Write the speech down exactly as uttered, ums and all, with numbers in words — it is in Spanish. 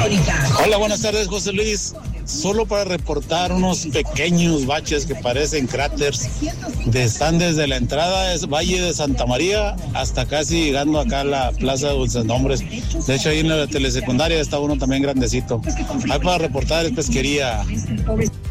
Hola, buenas tardes, José Luis. Solo para reportar unos pequeños baches que parecen cráteres. De, están desde la entrada de Valle de Santa María hasta casi llegando acá a la Plaza de Dulces Nombres. De hecho, ahí en la telesecundaria está uno también grandecito. Ahí para reportar es pesquería.